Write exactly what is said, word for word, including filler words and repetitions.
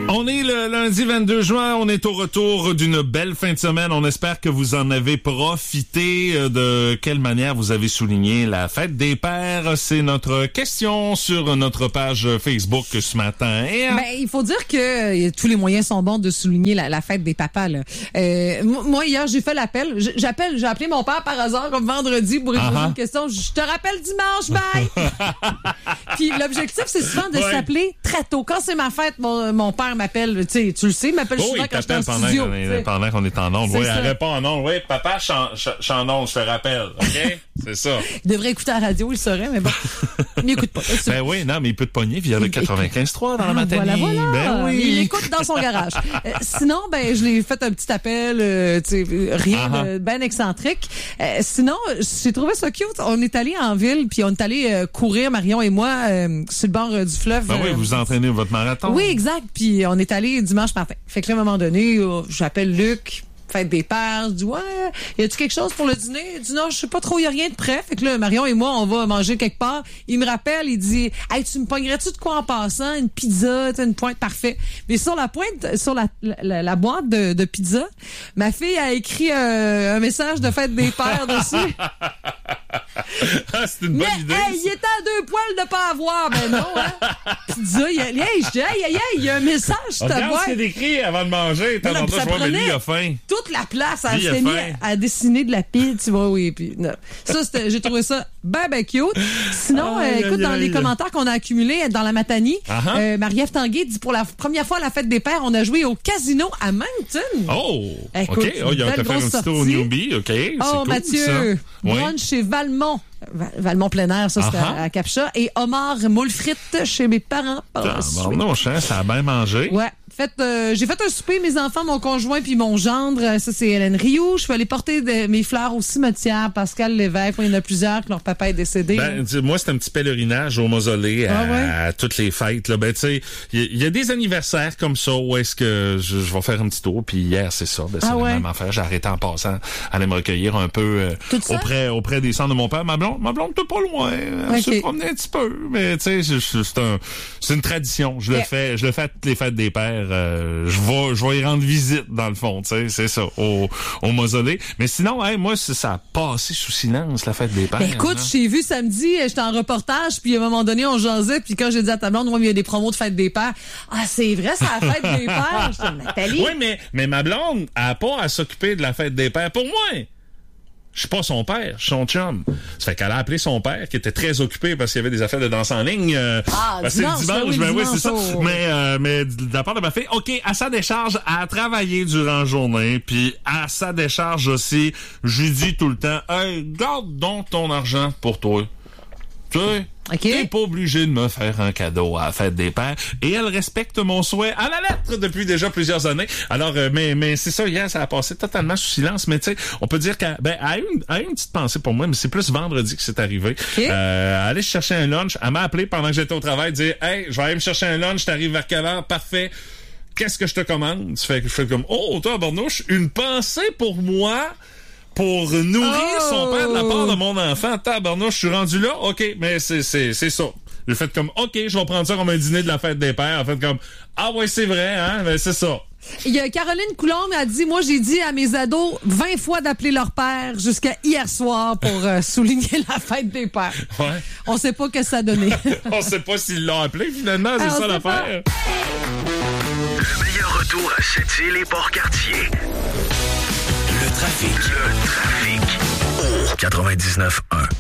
On est le lundi vingt-deux juin, on est au retour d'une belle fin de semaine. On espère que vous en avez profité. De quelle manière vous avez souligné la fête des pères? C'est notre question sur notre page Facebook ce matin. Et, ben, il faut dire que euh, tous les moyens sont bons de souligner la, la fête des papas. Là. Euh, moi, hier, j'ai fait l'appel. J'appelle, j'ai appelé mon père par hasard comme vendredi pour lui poser uh-huh. une question. Je te rappelle dimanche, bye! Puis l'objectif, c'est souvent de ouais. s'appeler très tôt. Quand c'est ma fête, mon, mon père m'appelle, tu sais, tu le sais, il m'appelle oh, souvent il quand je suis en pendant studio. Qu'on est, pendant qu'on est en ondes. C'est Oui, ça. elle répond en ondes. Oui, papa, je suis en ondes, je te rappelle. OK? C'est ça. Il devrait écouter la radio, il saurait, mais bon, il n'écoute pas. Ben oui, non, mais il peut te pogner via le quatre-vingt-quinze trois dans la matinée. Voilà, voilà. Ben oui. Il écoute dans son garage. Euh, sinon, ben, je l'ai fait un petit appel, euh, tu sais, rien Uh-huh. de ben excentrique. Euh, sinon, j'ai trouvé ça cute. On est allé en ville, puis on est allé euh, courir, Marion et moi, euh, sur le bord euh, du fleuve. Ben oui, euh, vous entraînez votre marathon. Oui, exact. Puis on est allé dimanche matin. Fait que là, à un moment donné, euh, j'appelle Luc. Fête des pères, je dis ouais, y a-tu quelque chose pour le dîner? Il dit non, je sais pas trop, y a rien de prêt. Fait que là, Marion et moi, on va manger quelque part. Il me rappelle, il dit hey, tu me pognerais-tu de quoi en passant? Une pizza, une pointe parfait. Mais sur la pointe, sur la, la, la boîte de, de pizza, ma fille a écrit euh, un message de fête des pères dessus. Ah, c'est une Mais bonne idée. hey, il était à deux poils de pas avoir, ben non, hein. Pizza, il y a, hey, je dis, hey, hey, hey, il y a un message sur ta Regarde boîte. ce qu'il a écrit avant de manger. T'as Non, entendu, ça je vois, mais lui, prenait il a faim. toute la place, elle Lui, il a s'est mis faim. à dessiner de la pizza, tu vois, oui. Puis, non. Ça, c'était, j'ai trouvé ça ben, ben cute. Sinon, Aïe, euh, écoute, aïe, dans aïe. les commentaires qu'on a accumulés dans la Matanie, Uh-huh. euh, Marie-Ève Tanguay dit pour la première fois à la fête des pères, on a joué au casino à Moncton. Oh! Écoute, OK. Oh, il a belle fait un grosse petit tour au sortie. newbie. OK. C'est Oh, cool, Mathieu, ça. Oui. brunch chez Valmont. Val- Valmont plein air, ça, c'était Uh-huh. à, à Capcha. Et Omar moule frites chez mes parents. par la Ah, suite. bon, non, chien, ça a bien mangé. Ouais. Fait, euh, j'ai fait un souper, mes enfants, mon conjoint puis mon gendre. Euh, Ça, c'est Hélène Rioux. Je suis allée porter de, mes fleurs au cimetière. Pascal Lévesque. Il y en a plusieurs que leur papa est décédé. Ben, tu sais, moi, c'est un petit pèlerinage au mausolée à, Ah ouais? à toutes les fêtes. Là. Ben, tu sais, il y, y a des anniversaires comme ça où est-ce que je, je vais faire un petit tour. Puis hier, c'est ça. Ben, c'est Ah la ouais? même affaire. J'ai arrêté en passant, aller me recueillir un peu euh, Toute seule? auprès auprès des cendres de mon père. Ma blonde, ma blonde, t'es pas loin. Elle Ok. se promenait un petit peu. Mais tu sais, je- je- c'est un, c'est une tradition. Je le Yeah. fais, je le fais à toutes les fêtes des pères. Euh, je vais, je vais y rendre visite dans le fond. Tu sais, c'est ça, au, au mausolée. Mais sinon, hey, moi, ça, ça a passé sous silence la fête des pères. Ben écoute, hein. je t'ai vu samedi, j'étais en reportage, puis à un moment donné, on jasait, puis quand j'ai dit à ta blonde, moi, il y a des promos de fête des pères. Ah, c'est vrai, c'est la fête des pères. Je dis, Nathalie. Oui, mais, mais ma blonde a pas à s'occuper de la fête des pères pour moi. Je suis pas son père, je suis son chum. Ça fait qu'elle a appelé son père, qui était très occupé parce qu'il y avait des affaires de danse en ligne. Euh, Ah, ben, c'est le dimanche, dimanche, ben oui, ben oui, dimanche, c'est ça. oh. Mais, euh, mais de la part de ma fille, OK, à sa décharge, elle a travaillé durant la journée, puis à sa décharge aussi, je lui dis tout le temps, hey, garde donc ton argent pour toi. Tu sais, OK. t'es pas obligé de me faire un cadeau à la fête des pères. Et elle respecte mon souhait à la lettre depuis déjà plusieurs années. Alors, euh, mais mais c'est ça, hier, ça a passé totalement sous silence. Mais tu sais, on peut dire qu'elle ben, elle a eu une, elle a eu une petite pensée pour moi, mais c'est plus vendredi que c'est arrivé. OK. Euh, elle allait chercher un lunch. Elle m'a appelé pendant que j'étais au travail, dire « Hey, je vais aller me chercher un lunch, t'arrives vers quelle heure? Parfait. Qu'est-ce que je te commande? » Ça fait que je fais comme « Oh, toi, Barnouche, une pensée pour moi... » pour nourrir Oh! son père de la part de mon enfant. Tabarnouche, je suis rendu là, OK, mais c'est c'est c'est ça. J'ai fait comme, OK, je vais prendre ça comme un dîner de la fête des pères. En fait, comme, ah ouais, c'est vrai, hein, mais c'est ça. Il y a Caroline Coulombe a dit, moi, j'ai dit à mes ados vingt fois d'appeler leur père jusqu'à hier soir pour euh, souligner la fête des pères. Ouais. On sait pas que ça a donné. On sait pas s'ils l'ont appelé, finalement, c'est Ah, on ça sait l'affaire. Le meilleur retour à Sept-Îles et Port-Cartier. Le trafic. Le trafic. Au quatre-vingt-dix-neuf un.